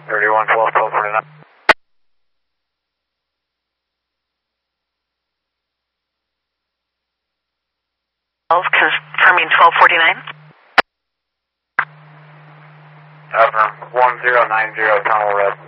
31, 12, 12, 49. Confirming 1249. Affirm, 1090, tunnel red.